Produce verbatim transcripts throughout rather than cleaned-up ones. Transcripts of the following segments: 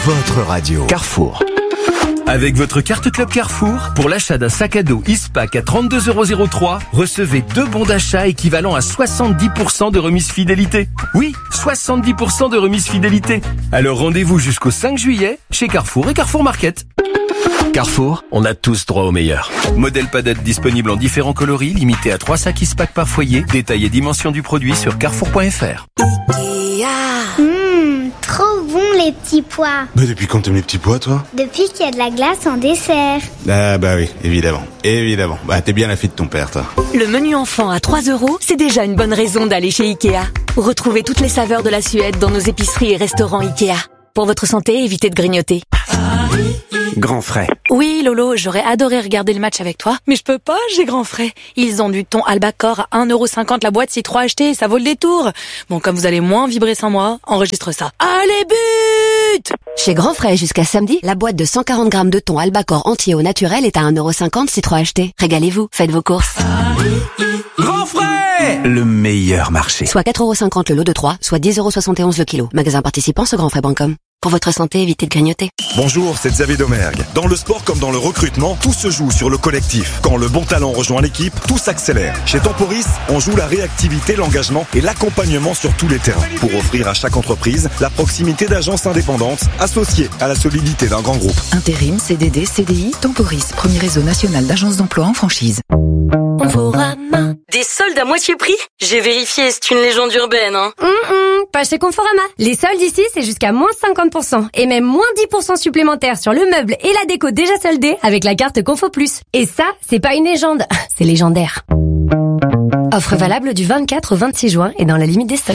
votre radio. Carrefour. Avec votre carte Club Carrefour, pour l'achat d'un sac à dos Ispac à trente-deux euros trois, recevez deux bons d'achat équivalent à soixante-dix pour cent de remise fidélité. Oui, soixante-dix pour cent de remise fidélité. Alors rendez-vous jusqu'au cinq juillet chez Carrefour et Carrefour Market. Carrefour, on a tous droit au meilleur. Modèle Padette disponible en différents coloris, limité à trois sacs Ispac par foyer. Détail et dimension du produit sur carrefour point f r. Mmh, trop bon les petits pois. Bah depuis quand t'aimes les petits pois, toi? Depuis qu'il y a de la glace en dessert. Ah bah oui, évidemment, évidemment. Bah t'es bien la fille de ton père, toi. Le menu enfant à trois euros, c'est déjà une bonne raison d'aller chez Ikea. Retrouvez toutes les saveurs de la Suède dans nos épiceries et restaurants Ikea. Pour votre santé, évitez de grignoter. Grand frais. Oui, Lolo, j'aurais adoré regarder le match avec toi, mais je peux pas, j'ai grand frais. Ils ont du thon Albacor à un euro cinquante la boîte, si trois achetés, ça vaut le détour. Bon, comme vous allez moins vibrer sans moi, enregistre ça. Allez, but! Chez Grand Frais, jusqu'à samedi, la boîte de cent quarante grammes de thon Albacor entier au naturel est à un euro cinquante si trois achetés. Régalez-vous, faites vos courses. Grand frais! Le meilleur marché. Soit quatre euros cinquante le lot de trois, soit dix euros soixante et onze le kilo. Magasin participant sur grandfrais point com. Pour votre santé, évitez de grignoter. Bonjour, c'est Xavier Domergue. Dans le sport comme dans le recrutement, tout se joue sur le collectif. Quand le bon talent rejoint l'équipe, tout s'accélère. Chez Temporis, on joue la réactivité, l'engagement et l'accompagnement sur tous les terrains. Pour offrir à chaque entreprise la proximité d'agences indépendantes associées à la solidité d'un grand groupe. Intérim, C D D, C D I, Temporis, premier réseau national d'agences d'emploi en franchise. Conforama. Des soldes à moitié prix? J'ai vérifié, c'est une légende urbaine, hein. Hum, hum, pas chez Conforama. Les soldes ici, c'est jusqu'à moins cinquante pour cent. Et même moins dix pour cent supplémentaires sur le meuble et la déco déjà soldée avec la carte Confo Plus. Et ça, c'est pas une légende, c'est légendaire. Offre valable du vingt-quatre au vingt-six juin et dans la limite des stocks.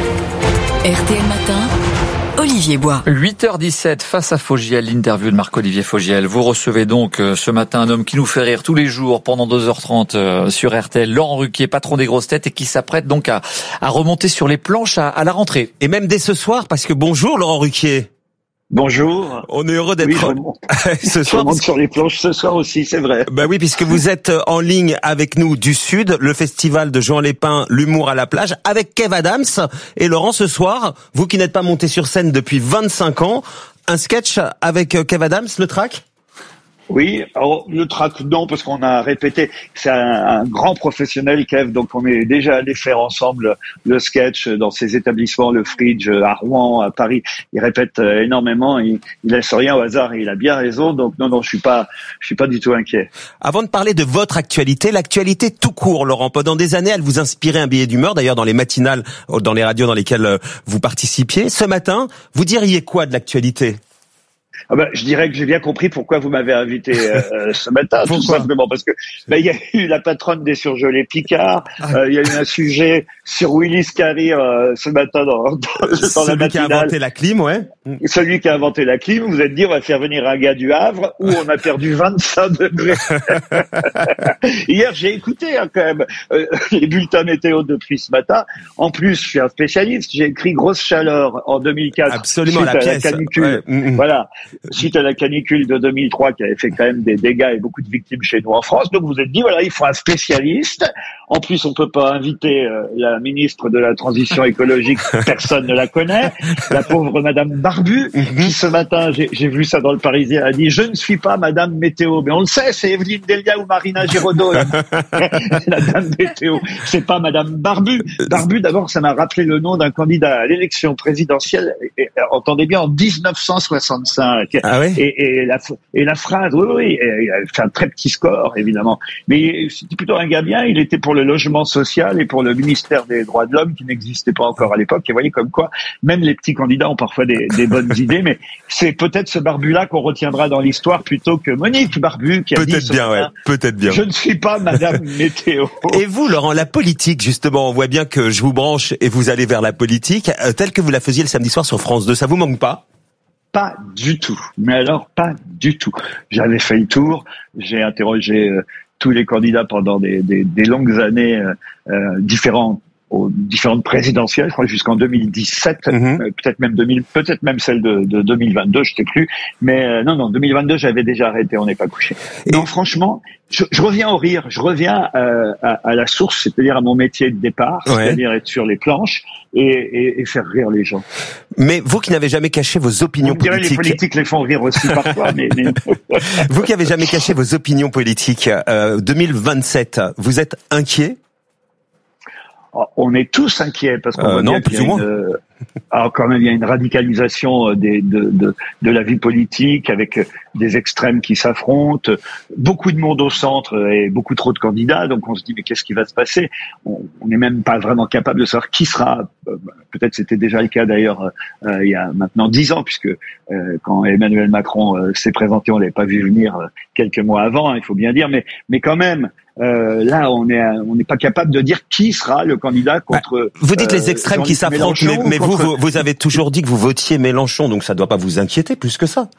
R T L Matin, Olivier Bois. huit heures dix-sept, face à Fogiel, l'interview de Marc-Olivier Fogiel. Vous recevez donc euh, ce matin un homme qui nous fait rire tous les jours pendant deux heures trente euh, sur R T L, Laurent Ruquier, patron des grosses têtes, et qui s'apprête donc à, à remonter sur les planches à, à la rentrée. Et même dès ce soir, parce que bonjour Laurent Ruquier. Bonjour. On est heureux d'être oui, je remonte. ce soir. Je remonte sur les planches ce soir aussi, c'est vrai. Bah oui, puisque vous êtes en ligne avec nous du Sud, le festival de Jean Lépin, l'humour à la plage, avec Kev Adams. Et Laurent, ce soir, vous qui n'êtes pas monté sur scène depuis vingt-cinq ans, un sketch avec Kev Adams, le track? Oui, alors le track non, parce qu'on a répété, c'est un, un grand professionnel Kev, donc on est déjà allé faire ensemble le sketch dans ses établissements, le Fridge à Rouen, à Paris. Il répète énormément, il, il laisse rien au hasard et il a bien raison, donc non, non, je suis pas, je suis pas du tout inquiet. Avant de parler de votre actualité, l'actualité tout court, Laurent, pendant des années, elle vous inspirait un billet d'humeur, d'ailleurs dans les matinales, dans les radios dans lesquelles vous participiez. Ce matin, vous diriez quoi de l'actualité? Ah ben, je dirais que j'ai bien compris pourquoi vous m'avez invité euh, ce matin, tout simplement parce que ben, il y a eu la patronne des surgelés Picard, euh, il y a eu un sujet sur Willis Carrier euh, ce matin dans, dans, dans la matinale. Celui qui a inventé la clim, ouais. Celui qui a inventé la clim, vous êtes dit on va faire venir un gars du Havre où on a perdu vingt-cinq degrés. Hier j'ai écouté hein, quand même euh, les bulletins météo depuis ce matin. En plus je suis un spécialiste, j'ai écrit grosse chaleur en deux mille quatre. Absolument, suite la à pièce. La canicule. Ouais. Voilà. Suite à la canicule de deux mille trois qui avait fait quand même des dégâts et beaucoup de victimes chez nous en France. Donc vous vous êtes dit, voilà, il faut un spécialiste. En plus, on peut pas inviter euh, la ministre de la Transition écologique, personne ne la connaît. La pauvre Madame Barbu, qui ce matin, j'ai, j'ai vu ça dans le Parisien, a dit, je ne suis pas Madame Météo. Mais on le sait, c'est Evelyne Delia ou Marina Giraudot. La Dame Météo. C'est pas Madame Barbu. Barbu, d'abord, ça m'a rappelé le nom d'un candidat à l'élection présidentielle, et, et, entendez bien, en dix-neuf cent soixante-cinq. Ah oui? et, et, la, et la phrase, oui, oui, il a fait un très petit score, évidemment. Mais c'était plutôt un gars bien, il était pour le logement social et pour le ministère des droits de l'homme qui n'existait pas encore à l'époque. Et vous voyez comme quoi, même les petits candidats ont parfois des, des bonnes idées, mais c'est peut-être ce Barbu-là qu'on retiendra dans l'histoire plutôt que Monique Barbu qui a peut-être dit... bien, ouais, peut-être bien. Je ne suis pas Madame Météo. Et vous, Laurent, la politique, justement, on voit bien que je vous branche et vous allez vers la politique, euh, telle que vous la faisiez le samedi soir sur France deux, ça vous manque pas? Pas du tout. Mais alors, pas du tout. J'avais fait le tour, j'ai interrogé euh, tous les candidats pendant des, des, des longues années, euh, euh, différents aux différentes présidentielles, je crois jusqu'en deux mille dix-sept, mm-hmm. euh, peut-être même deux mille, peut-être même celle de, de deux mille vingt-deux, je sais plus. Mais euh, non, non, deux mille vingt-deux, j'avais déjà arrêté, on n'est pas couché. Et non, franchement, je, je reviens au rire, je reviens euh, à, à la source, c'est-à-dire à mon métier de départ, ouais. c'est-à-dire être sur les planches et, et, et faire rire les gens. Mais vous qui n'avez jamais caché vos opinions on dirait politiques, les politiques les font rire aussi parfois. mais, mais... vous qui n'avez jamais caché vos opinions politiques, euh, deux mille vingt-sept, vous êtes inquiet? On est tous inquiets parce qu'on euh, voit non, bien plus ou moins. Une, alors quand même, il y a une radicalisation des, de, de, de la vie politique avec des extrêmes qui s'affrontent, beaucoup de monde au centre et beaucoup trop de candidats. Donc on se dit mais qu'est-ce qui va se passer? On n'est même pas vraiment capable de savoir qui sera. Peut-être c'était déjà le cas d'ailleurs euh, il y a maintenant dix ans puisque euh, quand Emmanuel Macron euh, s'est présenté, on l'avait pas vu venir euh, quelques mois avant, hein, il faut bien dire. Mais mais quand même. Euh, là, on est, on n'est pas capable de dire qui sera le candidat contre. Bah, vous dites les extrêmes euh, qui s'affrontent, mais, mais contre... vous, vous avez toujours dit que vous votiez Mélenchon, donc ça ne doit pas vous inquiéter plus que ça.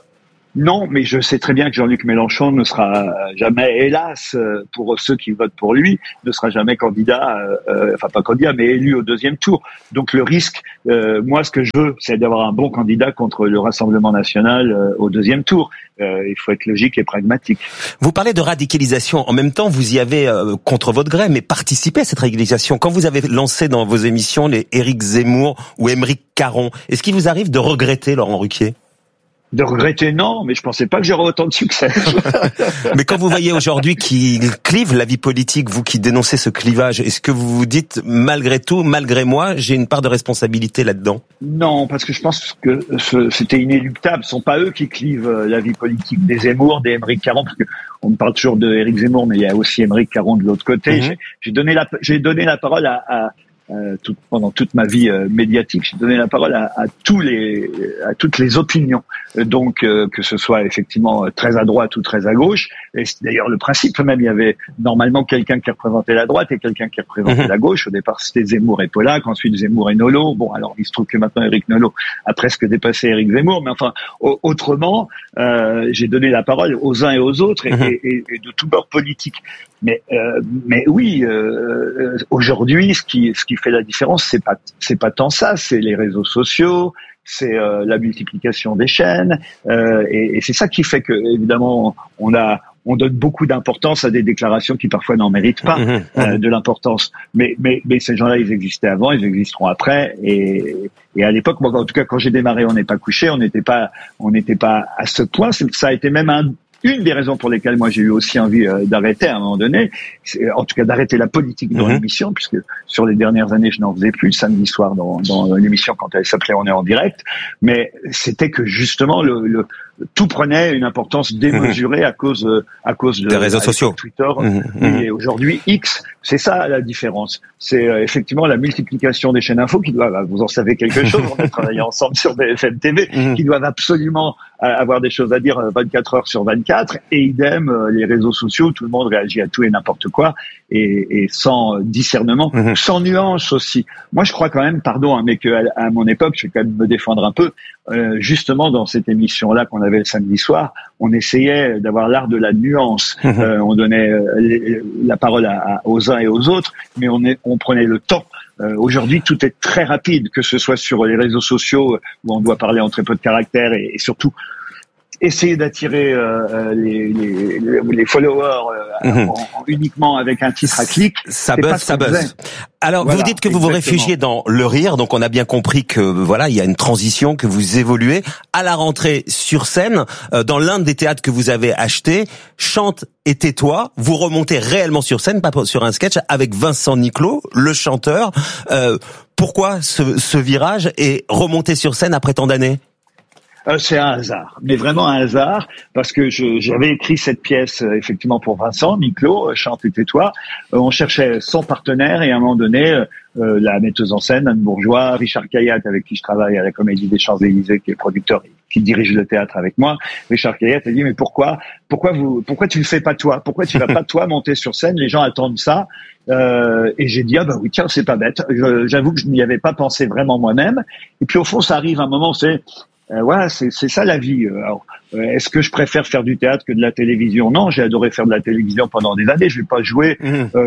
Non, mais je sais très bien que Jean-Luc Mélenchon ne sera jamais, hélas, pour ceux qui votent pour lui, ne sera jamais candidat, euh, enfin pas candidat, mais élu au deuxième tour. Donc le risque, euh, moi ce que je veux, c'est d'avoir un bon candidat contre le Rassemblement national euh, au deuxième tour. Euh, il faut être logique et pragmatique. Vous parlez de radicalisation. En même temps, vous y avez, euh, contre votre gré, mais participé à cette radicalisation. Quand vous avez lancé dans vos émissions les Éric Zemmour ou Aymeric Caron, est-ce qu'il vous arrive de regretter Laurent Ruquier ? De regretter, non, mais je pensais pas que j'aurais autant de succès. Mais quand vous voyez aujourd'hui qu'il clive la vie politique, vous qui dénoncez ce clivage, est-ce que vous vous dites, malgré tout, malgré moi, j'ai une part de responsabilité là-dedans? Non, parce que je pense que ce, c'était inéluctable. Ce sont pas eux qui clivent la vie politique des Zemmour, des Aymeric Caron, parce que on parle toujours de Éric Zemmour, mais il y a aussi Aymeric Caron de l'autre côté. Mm-hmm. J'ai, j'ai donné la, j'ai donné la parole à, à Euh, tout, pendant toute ma vie euh, médiatique, j'ai donné la parole à, à tous les, à toutes les opinions. Euh, donc euh, que ce soit effectivement très à droite ou très à gauche. Et c'est d'ailleurs le principe même. Il y avait normalement quelqu'un qui représentait la droite et quelqu'un qui représentait mmh. la gauche. Au départ, c'était Zemmour et Polak. Ensuite, Zemmour et Nolot. Bon, alors il se trouve que maintenant Éric Nolot a presque dépassé Éric Zemmour. Mais enfin, au, autrement, euh, j'ai donné la parole aux uns et aux autres et, mmh. et, et, et de tout bord politique. Mais, euh, mais oui, euh, aujourd'hui, ce qui, ce qui fait la différence, c'est pas, c'est pas tant ça, c'est les réseaux sociaux, c'est euh, la multiplication des chaînes, euh, et, et c'est ça qui fait que, évidemment, on a, on donne beaucoup d'importance à des déclarations qui parfois n'en méritent pas mmh, mmh. Euh, de l'importance. Mais, mais, mais ces gens-là, ils existaient avant, ils existeront après, et, et à l'époque, moi, en tout cas, quand j'ai démarré, on n'est pas couché, on n'était pas, on n'était pas à ce point. Ça a été même un Une des raisons pour lesquelles moi j'ai eu aussi envie euh, d'arrêter à un moment donné, c'est, en tout cas d'arrêter la politique dans mmh. l'émission, puisque sur les dernières années je n'en faisais plus, samedi soir dans, dans l'émission quand elle s'appelait On est en direct, mais c'était que justement le, le tout prenait une importance démesurée mmh. à cause à cause de, des réseaux sociaux, Twitter mmh. et aujourd'hui X. C'est ça la différence. C'est euh, effectivement la multiplication des chaînes info qui doivent, vous en savez quelque chose, on a travaillé ensemble sur B F M T V, mmh. qui doivent absolument avoir des choses à dire vingt-quatre heures sur vingt-quatre, et idem les réseaux sociaux, tout le monde réagit à tout et n'importe quoi, et, et sans discernement, mmh. sans nuance aussi. Moi je crois quand même, pardon, hein, mais qu'à à mon époque, je vais quand même me défendre un peu, euh, justement dans cette émission-là qu'on avait le samedi soir, on essayait d'avoir l'art de la nuance, mmh. euh, on donnait euh, les, la parole à, à, aux uns et aux autres, mais on, est, on prenait le temps. Euh, aujourd'hui, tout est très rapide, que ce soit sur les réseaux sociaux où on doit parler en très peu de caractères et, et surtout essayer d'attirer euh, les, les, les followers euh, mmh. en, en, uniquement avec un titre à clic. Ça buzz, ça buzz. Alors, voilà, vous dites que vous exactement. vous réfugiez dans le rire, donc on a bien compris que voilà, il y a une transition, que vous évoluez. À la rentrée sur scène, euh, dans l'un des théâtres que vous avez acheté, Chante et tais-toi, vous remontez réellement sur scène, pas sur un sketch, avec Vincent Niclot, le chanteur. Euh, pourquoi ce, ce virage et remonter sur scène après tant d'années ? Euh, c'est un hasard, mais vraiment un hasard, parce que je, j'avais écrit cette pièce euh, effectivement pour Vincent Niclot, euh, Chante et tais-toi. Euh, on cherchait son partenaire et à un moment donné, euh, euh, la metteuse en scène, Anne Bourgeois, Richard Caillat, avec qui je travaille à la Comédie des Champs-Élysées, qui est producteur, qui dirige le théâtre avec moi. Richard Caillat a dit mais pourquoi, pourquoi vous, pourquoi tu le fais pas toi, pourquoi tu vas pas toi monter sur scène, les gens attendent ça. Euh, et j'ai dit ah bah oui tiens c'est pas bête. Je, j'avoue que je n'y avais pas pensé vraiment moi-même. Et puis au fond ça arrive un moment c'est Euh, voilà, c'est, c'est ça la vie. Alors, euh, est-ce que je préfère faire du théâtre que de la télévision ? Non, j'ai adoré faire de la télévision pendant des années. Je vais pas jouer mmh. euh,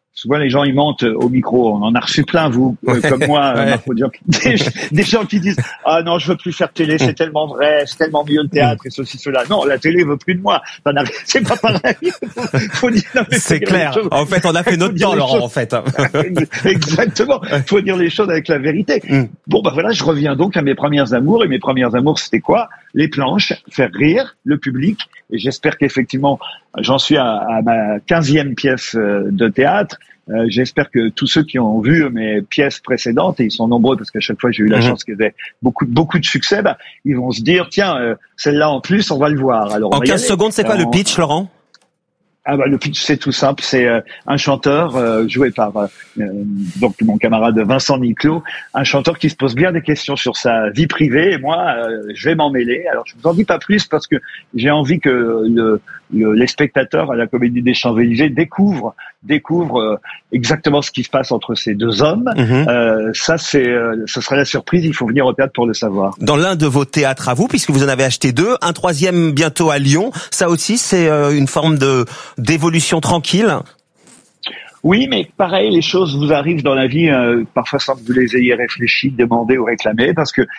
Souvent, les gens, ils mentent au micro. On en a reçu plein, vous, euh, comme moi, ouais. Marc Audion. Des, des gens qui disent « Ah non, je veux plus faire télé, c'est tellement vrai, c'est tellement mieux le théâtre et ceci, cela. » Non, la télé veut plus de moi. Ça n'a- C'est pas pareil. Faut, faut dire, non, mais faut C'est dire clair. les choses. En fait, on a fait notre Faut dire temps, les Laurent, choses. en fait. Exactement. Faut dire les choses avec la vérité. Mm. Bon, bah voilà, je reviens donc à mes premières amours. Et mes premières amours, c'était quoi? Les planches, faire rire le public. Et j'espère qu'effectivement, j'en suis à, à ma quinzième pièce euh, de théâtre. Euh, j'espère que tous ceux qui ont vu mes pièces précédentes, et ils sont nombreux parce qu'à chaque fois j'ai eu la Mhm. chance qu'il y ait beaucoup, beaucoup de succès, bah, ils vont se dire, tiens, euh, celle-là en plus, on va le voir. Alors, on En va y quinze aller. secondes, c'est quoi Euh, le pitch, Laurent? Ah bah le pitch c'est tout simple, c'est euh, un chanteur euh, joué par euh, euh, donc mon camarade Vincent Niclot, un chanteur qui se pose bien des questions sur sa vie privée et moi euh, je vais m'en mêler. Alors je vous en dis pas plus parce que j'ai envie que le, le les spectateurs à la Comédie des Champs-Élysées découvrent découvrent euh, exactement ce qui se passe entre ces deux hommes. Mhm. Euh, ça c'est euh, ce sera la surprise, il faut venir au théâtre pour le savoir. Dans l'un de vos théâtres à vous, puisque vous en avez acheté deux, un troisième bientôt à Lyon. Ça aussi, c'est euh, une forme de d'évolution tranquille. Oui, mais pareil, les choses vous arrivent dans la vie, euh, parfois sans que vous les ayez réfléchi, demandé ou réclamé, parce que